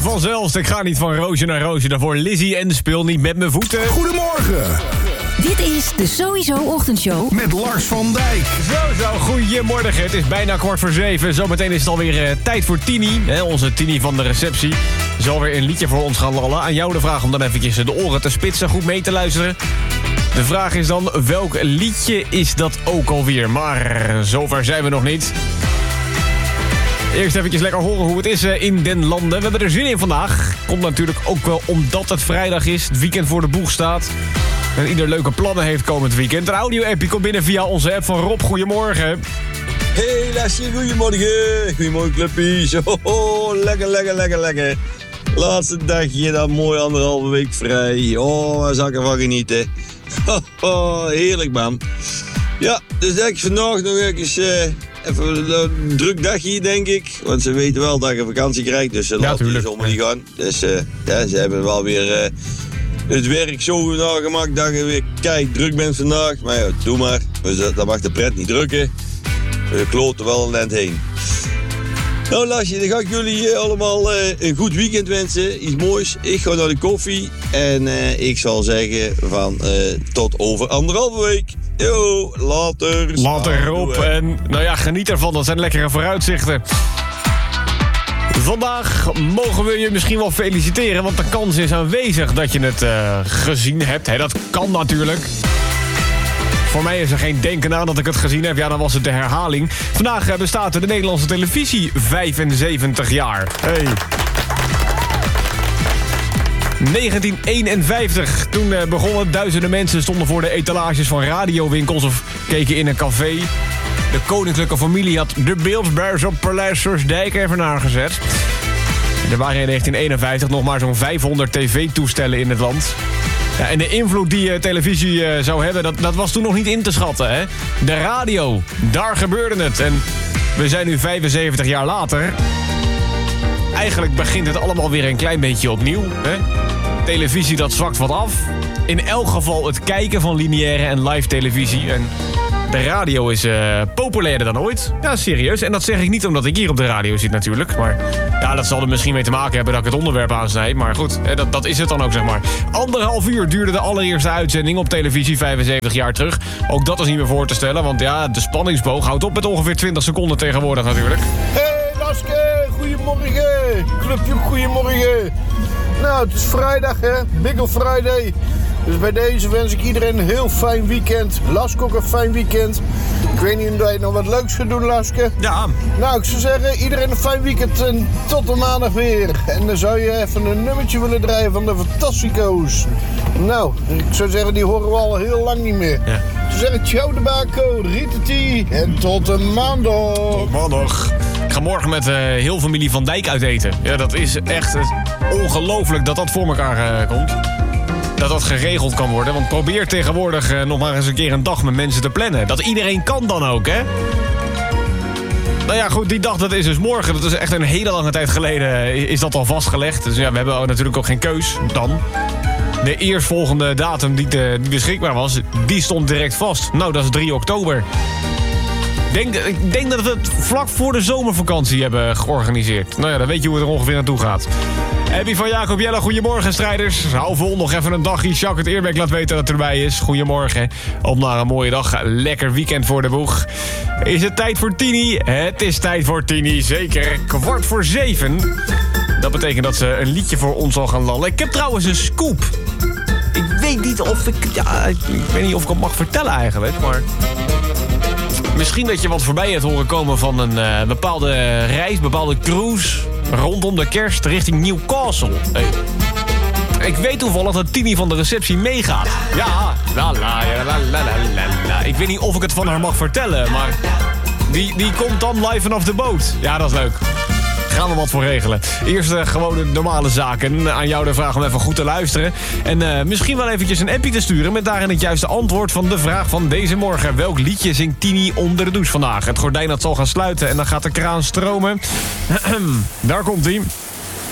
vanzelfs. Ik ga niet van roosje naar roosje. Daarvoor Lizzie en speel niet met mijn voeten. Goedemorgen. Dit is de Sowieso Ochtendshow. Met Lars van Dijk. Zo, goedemorgen. Het is bijna 6:15. Zometeen is het alweer tijd voor Tini. Onze Tini van de receptie zal weer een liedje voor ons gaan lallen. Aan jou de vraag om dan eventjes de oren te spitsen, goed mee te luisteren. De vraag is dan, welk liedje is dat ook alweer? Maar zover zijn we nog niet. Eerst eventjes lekker horen hoe het is in den landen. We hebben er zin in vandaag. Komt natuurlijk ook wel omdat het vrijdag is. Het weekend voor de boeg staat. En ieder leuke plannen heeft komend weekend. Een audio-appje komt binnen via onze app van Rob. Goedemorgen. Hey Lasje, goedemorgen. Goedemorgen clubpies. Lekker. Laatste dagje, dan mooi 1,5 week vrij. Oh, waar zal ik ervan genieten. Heerlijk man. Ja, dus denk ik vandaag nog even een druk dagje, denk ik. Want ze weten wel dat je vakantie krijgt, dus ze laten de zomer niet gaan. Dus ze hebben wel weer het werk zo nagemaakt dat je weer druk bent vandaag. Maar ja, doe maar. Dus dat mag de pret niet drukken. We kloten wel een end heen. Nou Lasje, dan ga ik jullie allemaal een goed weekend wensen. Iets moois. Ik ga naar de koffie. En ik zal zeggen van tot over 1,5 week. Yo, later. Later Rob. En nou ja, geniet ervan. Dat zijn lekkere vooruitzichten. Vandaag mogen we je misschien wel feliciteren, want de kans is aanwezig dat je het gezien hebt. Dat kan natuurlijk. Voor mij is er geen denken aan dat ik het gezien heb. Ja, dan was het de herhaling. Vandaag bestaat de Nederlandse televisie 75 jaar. Hey. 1951, toen begonnen duizenden mensen stonden voor de etalages van radiowinkels of keken in een café. De koninklijke familie had de beeldbuis op Paleis Sorsdijk even aangezet. Er waren in 1951 nog maar zo'n 500 tv-toestellen in het land. Ja, en de invloed die televisie zou hebben, dat was toen nog niet in te schatten. Hè? De radio, daar gebeurde het. En we zijn nu 75 jaar later. Eigenlijk begint het allemaal weer een klein beetje opnieuw. Hè? Televisie, dat zwakt wat af. In elk geval het kijken van lineaire en live televisie. En de radio is populairder dan ooit. Ja, serieus. En dat zeg ik niet omdat ik hier op de radio zit natuurlijk. Maar ja, dat zal er misschien mee te maken hebben dat ik het onderwerp aansnijd. Maar goed, dat is het dan ook, zeg maar. 1,5 uur duurde de allereerste uitzending op televisie 75 jaar terug. Ook dat is niet meer voor te stellen. Want ja, de spanningsboog houdt op met ongeveer 20 seconden tegenwoordig natuurlijk. Hey Laske, goedemorgen. Clubje, goedemorgen. Nou, het is vrijdag hè, Big Ol' Friday. Dus bij deze wens ik iedereen een heel fijn weekend. Laske ook een fijn weekend. Ik weet niet of je nog wat leuks gaat doen, Laske. Ja. Nou, ik zou zeggen, iedereen een fijn weekend en tot de maandag weer. En dan zou je even een nummertje willen draaien van de Fantastico's. Nou, ik zou zeggen, die horen we al heel lang niet meer. Ja. Ik zou zeggen, ciao de bako, Ritati en tot de maandag. Tot maandag. Ik ga morgen met heel familie Van Dijk uit eten. Ja, dat is echt ongelooflijk dat dat voor elkaar komt. Dat geregeld kan worden. Want probeer tegenwoordig nog maar eens een keer een dag met mensen te plannen. Dat iedereen kan dan ook, hè? Nou ja, goed, die dag dat is dus morgen. Dat is echt een hele lange tijd geleden is dat al vastgelegd. Dus ja, we hebben natuurlijk ook geen keus dan. De eerstvolgende datum die beschikbaar was, die stond direct vast. Nou, dat is 3 oktober. Ik denk dat we het vlak voor de zomervakantie hebben georganiseerd. Nou ja, dan weet je hoe het er ongeveer naartoe gaat. Abby van Jacob Jelle, goedemorgen strijders. Hou vol, nog even een dagje. Jacques het Eerbeek laat weten dat het erbij is. Goedemorgen. Op naar een mooie dag. Lekker weekend voor de boeg. Is het tijd voor Tini? Het is tijd voor Tini, zeker. 6:15. Dat betekent dat ze een liedje voor ons zal gaan lallen. Ik heb trouwens een scoop. Ik weet niet of ik... Ja, ik weet niet of ik het mag vertellen eigenlijk, maar... Misschien dat je wat voorbij hebt horen komen van een bepaalde reis, bepaalde cruise... rondom de kerst richting Newcastle. Hey. Ik weet toevallig dat Tini van de receptie meegaat. Ja, la. Ik weet niet of ik het van haar mag vertellen, maar... Die komt dan live vanaf de boot. Ja, dat is leuk. Gaan we wat voor regelen. Eerst gewoon de normale zaken. Aan jou de vraag om even goed te luisteren. En misschien wel eventjes een appje te sturen... met daarin het juiste antwoord van de vraag van deze morgen. Welk liedje zingt Tini onder de douche vandaag? Het gordijn dat zal gaan sluiten en dan gaat de kraan stromen. Daar komt-ie.